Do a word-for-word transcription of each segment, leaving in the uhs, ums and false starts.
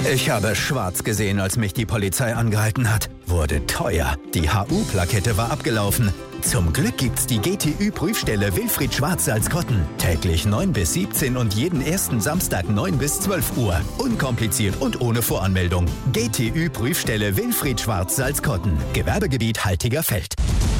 Ich habe schwarz gesehen, als mich die Polizei angehalten hat. Wurde teuer. Die H U-Plakette war abgelaufen. Zum Glück gibt's die G T Ü-Prüfstelle Wilfried Schwarz-Salzkotten. Täglich neun bis siebzehn und jeden ersten Samstag neun bis zwölf Uhr. Unkompliziert und ohne Voranmeldung. G T Ü-Prüfstelle Wilfried Schwarz-Salzkotten. Gewerbegebiet Haltigerfeld.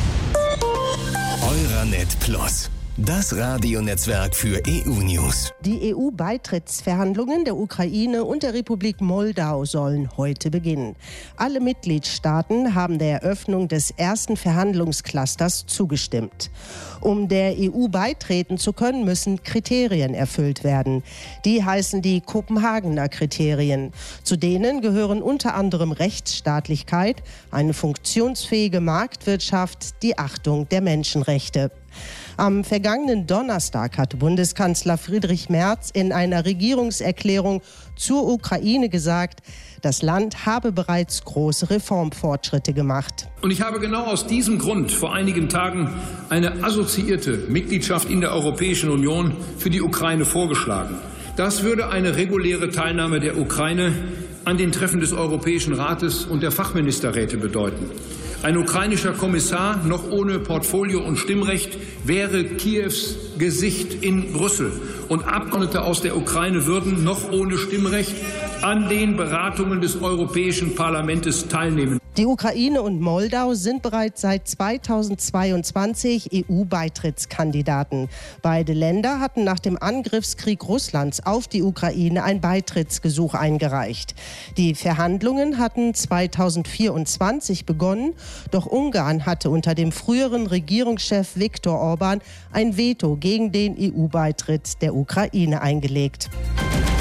Euranet Plus. Das Radionetzwerk für E U-News. Die E U-Beitrittsverhandlungen der Ukraine und der Republik Moldau sollen heute beginnen. Alle Mitgliedstaaten haben der Eröffnung des ersten Verhandlungsclusters zugestimmt. Um der E U beitreten zu können, müssen Kriterien erfüllt werden. Die heißen die Kopenhagener Kriterien. Zu denen gehören unter anderem Rechtsstaatlichkeit, eine funktionsfähige Marktwirtschaft, die Achtung der Menschenrechte. Am vergangenen Donnerstag hatte Bundeskanzler Friedrich Merz in einer Regierungserklärung zur Ukraine gesagt, das Land habe bereits große Reformfortschritte gemacht. Und ich habe genau aus diesem Grund vor einigen Tagen eine assoziierte Mitgliedschaft in der Europäischen Union für die Ukraine vorgeschlagen. Das würde eine reguläre Teilnahme der Ukraine an den Treffen des Europäischen Rates und der Fachministerräte bedeuten. Ein ukrainischer Kommissar, noch ohne Portfolio und Stimmrecht, wäre Kiews Gesicht in Brüssel. Und Abgeordnete aus der Ukraine würden, noch ohne Stimmrecht, an den Beratungen des Europäischen Parlaments teilnehmen. Die Ukraine und Moldau sind bereits seit zweitausendzweiundzwanzig E U-Beitrittskandidaten. Beide Länder hatten nach dem Angriffskrieg Russlands auf die Ukraine ein Beitrittsgesuch eingereicht. Die Verhandlungen hatten zweitausendvierundzwanzig begonnen, doch Ungarn hatte unter dem früheren Regierungschef Viktor Orban ein Veto gegen den E U-Beitritt der Ukraine eingelegt.